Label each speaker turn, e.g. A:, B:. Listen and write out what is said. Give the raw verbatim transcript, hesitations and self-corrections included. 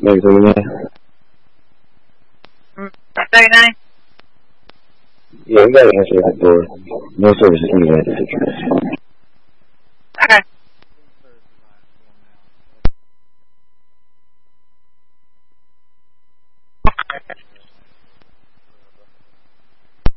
A: Like thirty-nine?
B: Mm, thirty-nine?
A: Yeah, we gotta answer that door. No service anyway.
B: Okay.